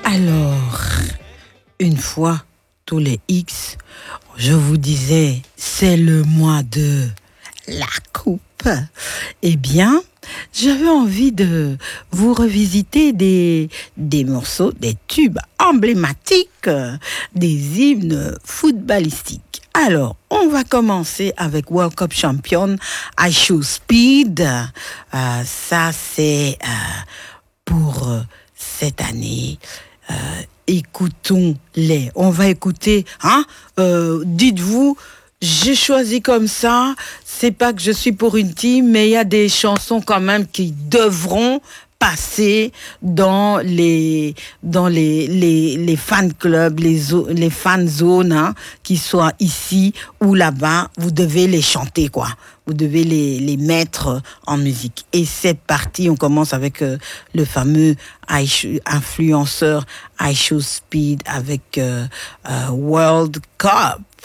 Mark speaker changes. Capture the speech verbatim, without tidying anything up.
Speaker 1: Alors, une fois tous les X, je vous disais, c'est le mois de la coupe. Eh bien, j'avais envie de vous revisiter des, des morceaux, des tubes emblématiques, des hymnes footballistiques. Alors, on va commencer avec World Cup Champion, I Show Speed. Euh, ça, c'est euh, pour euh, cette année. Euh, écoutons-les. On va écouter, hein, euh, dites-vous, j'ai choisi comme ça, c'est pas que je suis pour une team, mais il y a des chansons quand même qui devront passer dans les dans les les les fan clubs, les zo- les fan zones, hein, qui soient ici ou là-bas, vous devez les chanter, quoi. Vous devez les les mettre en musique. Et c'est parti, on commence avec euh, le fameux I Sh- influenceur I Show Speed avec euh, euh, World Cup.